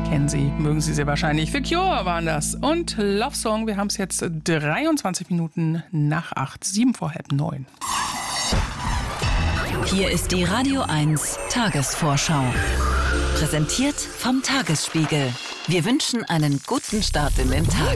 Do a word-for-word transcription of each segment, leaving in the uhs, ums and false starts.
Kennen Sie, mögen Sie sehr wahrscheinlich. The Cure waren das. Und Love Song, wir haben es jetzt dreiundzwanzig Minuten nach acht, sieben vor halb neun. Hier ist die Radio eins Tagesvorschau. Präsentiert vom Tagesspiegel. Wir wünschen einen guten Start in den Tag.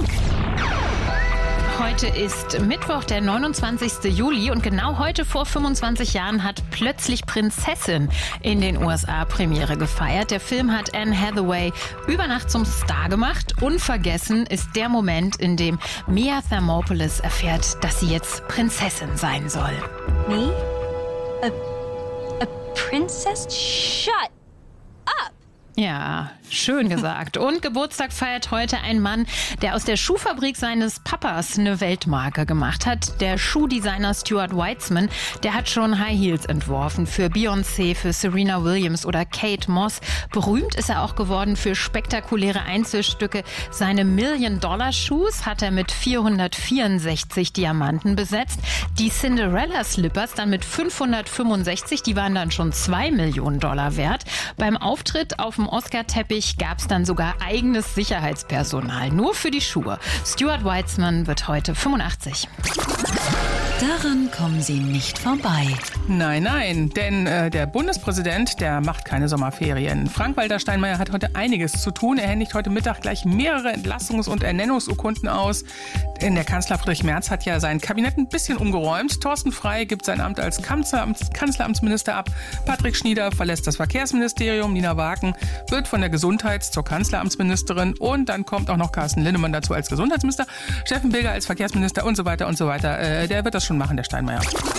Heute ist Mittwoch, der neunundzwanzigste Juli und genau heute vor fünfundzwanzig Jahren hat plötzlich Prinzessin in den U S A Premiere gefeiert. Der Film hat Anne Hathaway über Nacht zum Star gemacht. Unvergessen ist der Moment, in dem Mia Thermopolis erfährt, dass sie jetzt Prinzessin sein soll. Me? A, a princess? Shut up! Ja, schön gesagt. Und Geburtstag feiert heute ein Mann, der aus der Schuhfabrik seines Papas eine Weltmarke gemacht hat. Der Schuhdesigner Stuart Weitzman, der hat schon High Heels entworfen für Beyoncé, für Serena Williams oder Kate Moss. Berühmt ist er auch geworden für spektakuläre Einzelstücke. Seine Million-Dollar-Shoes hat er mit vierhundertvierundsechzig Diamanten besetzt. Die Cinderella-Slippers dann mit fünfhundertfünfundsechzig, die waren dann schon zwei Millionen Dollar wert. Beim Auftritt auf dem Oscar-Teppich gab es dann sogar eigenes Sicherheitspersonal, nur für die Schuhe. Stuart Weitzman wird heute fünfundachtzig. Daran kommen Sie nicht vorbei. Nein, nein, denn äh, der Bundespräsident, der macht keine Sommerferien. Frank-Walter Steinmeier hat heute einiges zu tun. Er händigt heute Mittag gleich mehrere Entlassungs- und Ernennungsurkunden aus. Denn der Kanzler Friedrich Merz hat ja sein Kabinett ein bisschen umgeräumt. Thorsten Frey gibt sein Amt als Kanzleramts- Kanzleramtsminister ab. Patrick Schnieder verlässt das Verkehrsministerium. Nina Wagen wird von der Gesundheits- zur Kanzleramtsministerin. Und dann kommt auch noch Carsten Linnemann dazu als Gesundheitsminister. Steffen Bilger als Verkehrsminister und so weiter und so weiter. Äh, der wird das schon machen, der Steinmeier.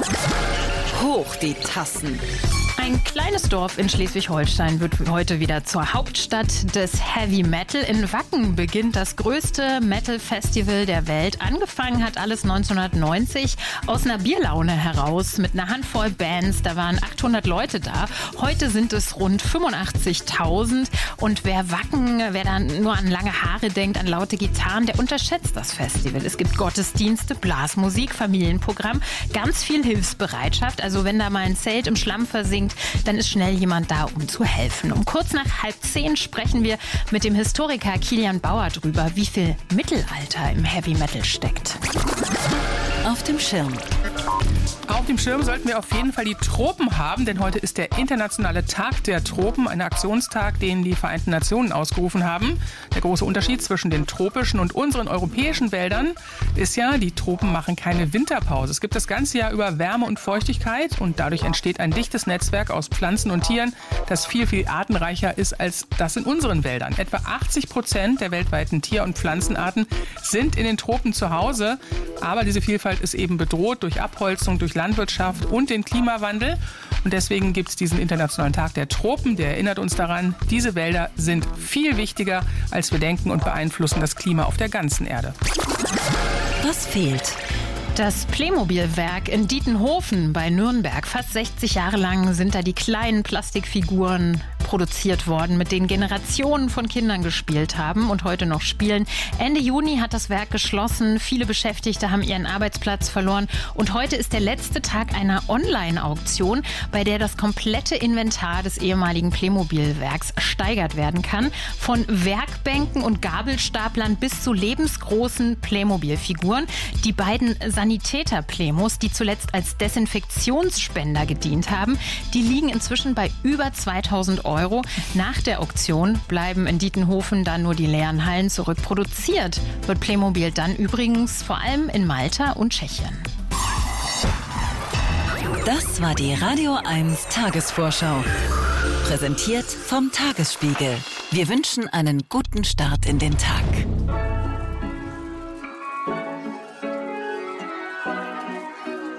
Hoch die Tassen. Ein kleines Dorf in Schleswig-Holstein wird heute wieder zur Hauptstadt des Heavy Metal. In Wacken beginnt das größte Metal-Festival der Welt. Angefangen hat alles neunzehnhundertneunzig aus einer Bierlaune heraus mit einer Handvoll Bands. Da waren achthundert Leute da. Heute sind es rund fünfundachtzigtausend. Und wer Wacken, wer dann nur an lange Haare denkt, an laute Gitarren, der unterschätzt das Festival. Es gibt Gottesdienste, Blasmusik, Familienprogramm, ganz viel Hilfsbereitschaft. Also wenn da mal ein Zelt im Schlamm versinkt, dann ist schnell jemand da, um zu helfen. Um kurz nach halb zehn sprechen wir mit dem Historiker Kilian Bauer drüber, wie viel Mittelalter im Heavy Metal steckt. Auf dem Schirm. Auf dem Schirm sollten wir auf jeden Fall die Tropen haben, denn heute ist der internationale Tag der Tropen, ein Aktionstag, den die Vereinten Nationen ausgerufen haben. Der große Unterschied zwischen den tropischen und unseren europäischen Wäldern ist ja, die Tropen machen keine Winterpause. Es gibt das ganze Jahr über Wärme und Feuchtigkeit und dadurch entsteht ein dichtes Netzwerk aus Pflanzen und Tieren, das viel, viel artenreicher ist als das in unseren Wäldern. Etwa achtzig Prozent der weltweiten Tier- und Pflanzenarten sind in den Tropen zu Hause, aber diese Vielfalt ist eben bedroht durch Abholzung, durch Landwirtschaft und den Klimawandel. Und deswegen gibt es diesen Internationalen Tag der Tropen. Der erinnert uns daran, diese Wälder sind viel wichtiger, als wir denken und beeinflussen das Klima auf der ganzen Erde. Was fehlt? Das Playmobil-Werk in Dietenhofen bei Nürnberg. Fast sechzig Jahre lang sind da die kleinen Plastikfiguren produziert worden, mit denen Generationen von Kindern gespielt haben und heute noch spielen. Ende Juni hat das Werk geschlossen. Viele Beschäftigte haben ihren Arbeitsplatz verloren. Und heute ist der letzte Tag einer Online-Auktion, bei der das komplette Inventar des ehemaligen Playmobil-Werks ersteigert werden kann. Von Werkbänken und Gabelstaplern bis zu lebensgroßen Playmobil-Figuren. Die beiden Sanitäter-Playmos, die zuletzt als Desinfektionsspender gedient haben, die liegen inzwischen bei über zweitausend Euro. Nach der Auktion bleiben in Dietenhofen dann nur die leeren Hallen zurück. Produziert wird Playmobil dann übrigens vor allem in Malta und Tschechien. Das war die Radio eins Tagesvorschau. Präsentiert vom Tagesspiegel. Wir wünschen einen guten Start in den Tag.